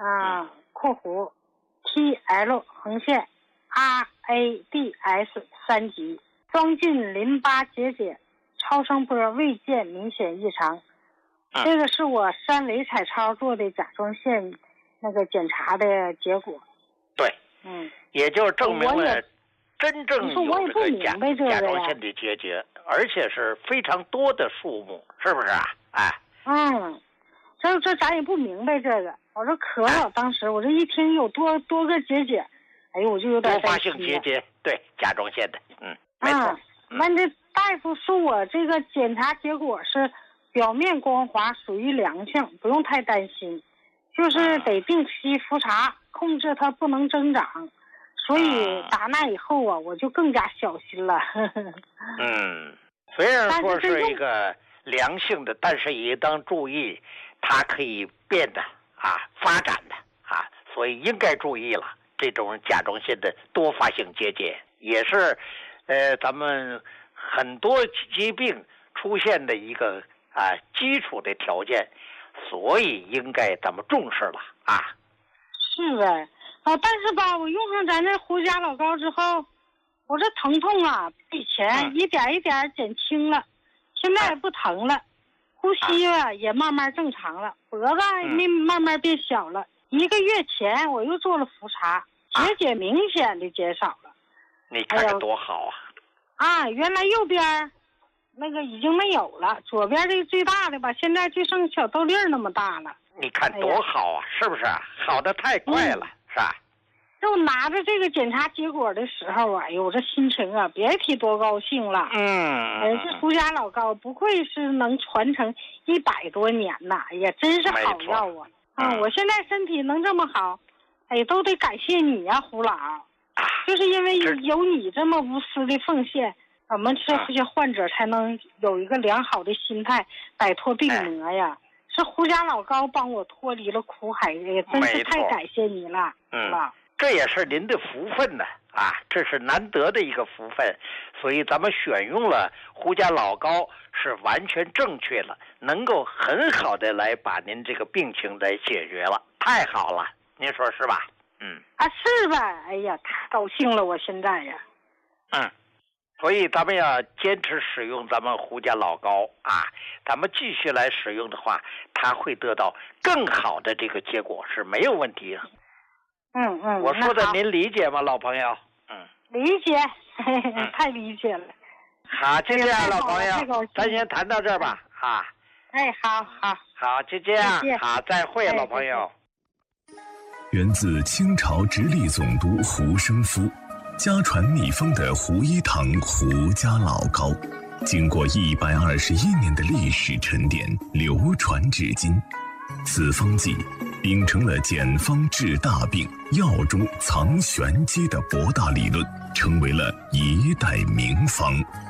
括弧 TL 横线 RADS 3级，装进淋巴结节，超声波未见明显异常。这个是我3维彩超做的甲状腺那个检查的结果。 对，也就证明了真正有这个甲状腺的结节，而且是非常多的数目，是不是啊？ 这咱也不明白这个。我说咳了，当时我这一听有多个结节，哎呦，我就有点多发性结节，对，甲状腺的，没错。 那这大夫说我这个检查结果是表面光滑，属于良性，不用太担心，就是得定期复查，控制它不能增长。所以打那以后啊，我就更加小心了。 虽然说是一个良性的，但是也当注意，它可以变的发展的所以应该注意了。这种甲状腺的多发性结节也是咱们很多疾病出现的一个基础的条件，所以应该咱们重视了是呗。但是吧，我用上咱这胡家老膏之后，我这疼痛比以前一点一点减轻了，现在也不疼了，呼吸也慢慢正常了，脖子也慢慢变小了。1个月前我又做了复查，结节明显的减少了。 你看看多好原来右边那个已经没有了，左边这个最大的吧，现在就剩小豆粒那么大了。 你看多好是不是？好的太快了，是吧？ 这我拿着这个检查结果的时候哎呦，我这心情别提多高兴了。这胡家老膏不愧是能传承100多年呐，也真是好药我现在身体能这么好，都得感谢你呀，胡老。就是因为有你这么无私的奉献，我们这些患者才能有一个良好的心态，摆脱病魔呀。是胡家老膏帮我脱离了苦海，也真是太感谢你了。 这也是您的福分呢这是难得的一个福分，所以咱们选用了胡家老膏是完全正确了，能够很好的来把您这个病情来解决了，太好了，您说是吧？ 是吧？哎呀，太高兴了，我现在呀。 所以咱们要坚持使用咱们胡家老膏咱们继续来使用的话，它会得到更好的这个结果是没有问题的。我说的您理解吗，老朋友？ 理解，太理解了。 好，就这样，老朋友，咱先谈到这儿吧。好，就这样。好，再会，老朋友。 源自清朝直隶总督胡生夫，家传秘方的胡一堂胡家老膏，经过121年的历史沉淀，流传至今。此方剂秉承了简方治大病、药中藏玄机的博大理论，成为了一代名方。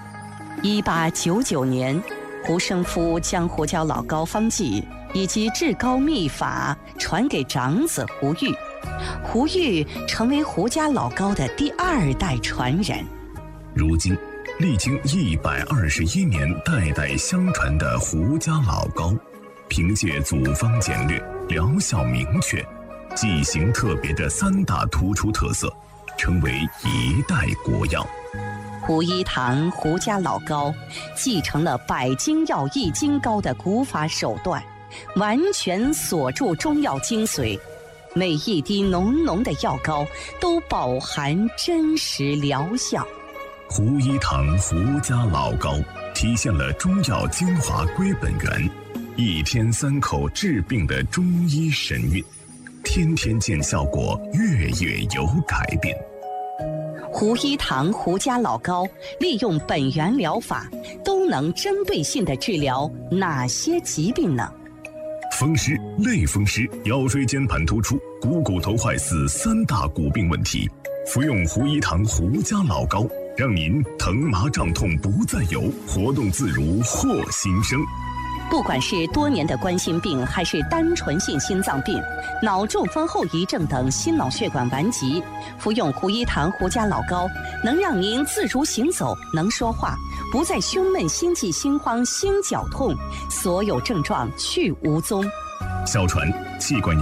1899年，胡生夫将胡椒老膏方剂以及制膏秘法传给长子胡玉，胡玉成为胡家老膏的第2代传人。 如今，历经121年代代相传的胡家老膏，凭借组方简略、疗效明确、剂型特别的3大突出特色，成为一代国药。 胡一堂胡家老膏继承了百金药易筋膏的古法手段，完全锁住中药精髓，每一滴浓浓的药膏都饱含真实疗效。 胡一堂胡家老膏体现了中药精华归本源，一天3口治病的中医神韵，天天见效果，月月有改变。 胡一堂胡家老膏利用本源疗法，都能针对性地治疗哪些疾病呢？ 风湿、类风湿、腰椎间盘突出、股骨头坏死3大骨病问题，服用胡一堂胡家老膏，让您疼麻胀痛不再有，活动自如获新生。 不管是多年的冠心病，还是单纯性心脏病、脑中风后遗症等心脑血管顽疾，服用胡一堂胡家老膏，能让您自如行走，能说话，不再胸闷、心悸、心慌、心绞痛，所有症状去无踪。 小传气管炎